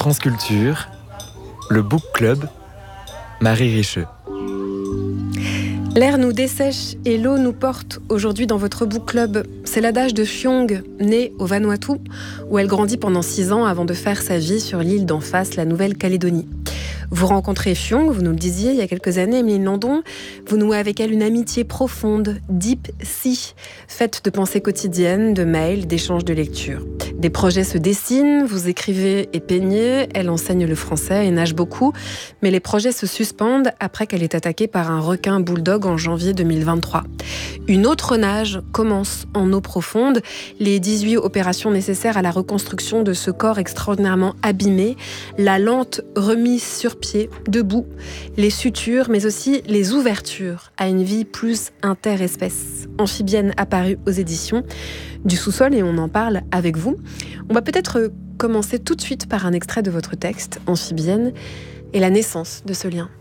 France Culture, le Book Club, Marie Richeux. L'air nous dessèche et l'eau nous porte aujourd'hui dans votre book club. C'est l'adage de Fyong, née au Vanuatu, où elle grandit pendant 6 ans avant de faire sa vie sur l'île d'en face, la Nouvelle-Calédonie. Vous rencontrez Fyong, vous nous le disiez, il y a quelques années, Émeline Landon. Vous nouez avec elle une amitié profonde, deep sea, faite de pensées quotidiennes, de mails, d'échanges de lecture. Des projets se dessinent, vous écrivez et peignez, elle enseigne le français et nage beaucoup, mais les projets se suspendent après qu'elle est attaquée par un requin bulldog en janvier 2023. Une autre nage commence en eau profonde, les 18 opérations nécessaires à la reconstruction de ce corps extraordinairement abîmé, la lente remise sur pied, debout, les sutures, mais aussi les ouvertures à une vie plus interespèce. Amphibienne apparue aux éditions du Sous-sol et on en parle avec vous. On va peut-être commencer tout de suite par un extrait de votre texte, Amphibienne, et la naissance de ce lien.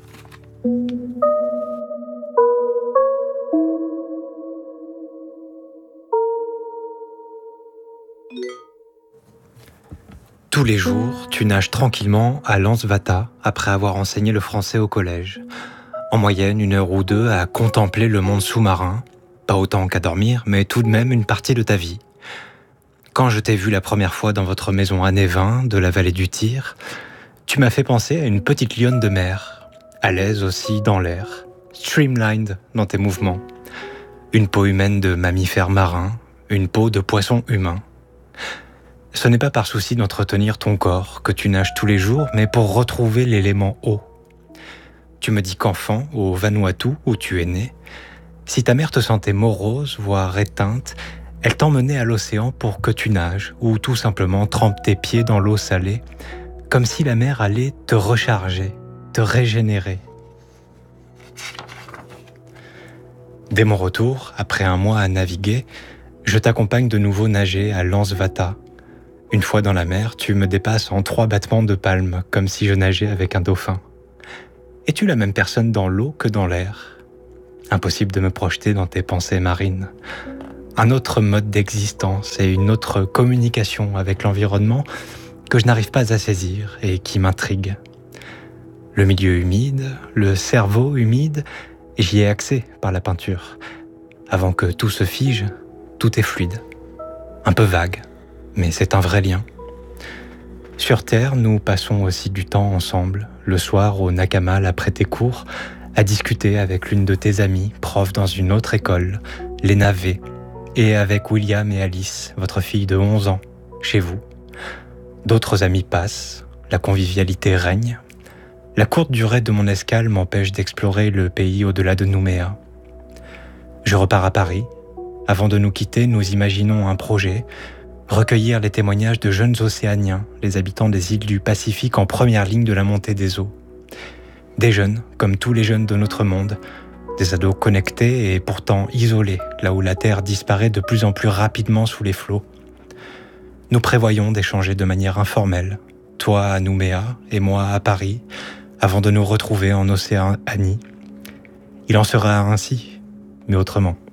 Tous les jours, tu nages tranquillement à Lansvata après avoir enseigné le français au collège. En moyenne, 1 heure ou 2 à contempler le monde sous-marin. Pas autant qu'à dormir, mais tout de même une partie de ta vie. Quand je t'ai vu la première fois dans votre maison à Névin, de la vallée du Tyr, tu m'as fait penser à une petite lionne de mer, à l'aise aussi dans l'air, streamlined dans tes mouvements. Une peau humaine de mammifère marin, une peau de poisson humain. Ce n'est pas par souci d'entretenir ton corps que tu nages tous les jours, mais pour retrouver l'élément eau. Tu me dis qu'enfant, au Vanuatu, où tu es né, si ta mère te sentait morose, voire éteinte, elle t'emmenait à l'océan pour que tu nages, ou tout simplement trempe tes pieds dans l'eau salée, comme si la mer allait te recharger, te régénérer. Dès mon retour, après 1 mois à naviguer, je t'accompagne de nouveau nager à Lansvata. Une fois dans la mer, tu me dépasses en 3 battements de palmes, comme si je nageais avec un dauphin. Es-tu la même personne dans l'eau que dans l'air ? Impossible de me projeter dans tes pensées marines. Un autre mode d'existence et une autre communication avec l'environnement que je n'arrive pas à saisir et qui m'intrigue. Le milieu humide, le cerveau humide, j'y ai accès par la peinture. Avant que tout se fige, tout est fluide. Un peu vague, mais c'est un vrai lien. Sur Terre, nous passons aussi du temps ensemble, le soir au Nakamal après tes cours, à discuter avec l'une de tes amies, prof dans une autre école, Léna V, et avec William et Alice, votre fille de 11 ans, chez vous. D'autres amis passent, la convivialité règne. La courte durée de mon escale m'empêche d'explorer le pays au-delà de Nouméa. Je repars à Paris. Avant de nous quitter, nous imaginons un projet, recueillir les témoignages de jeunes océaniens, les habitants des îles du Pacifique en première ligne de la montée des eaux. Des jeunes, comme tous les jeunes de notre monde, des ados connectés et pourtant isolés, là où la Terre disparaît de plus en plus rapidement sous les flots. Nous prévoyons d'échanger de manière informelle, toi à Nouméa et moi à Paris, avant de nous retrouver en Océanie. Il en sera ainsi, mais autrement.